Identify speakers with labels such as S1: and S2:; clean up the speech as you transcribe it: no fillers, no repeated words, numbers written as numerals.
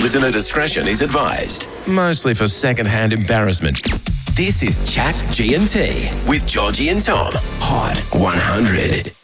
S1: Listener discretion is advised. Mostly for second-hand embarrassment. This is Chat G&T with Georgie and Tom. Hot 100.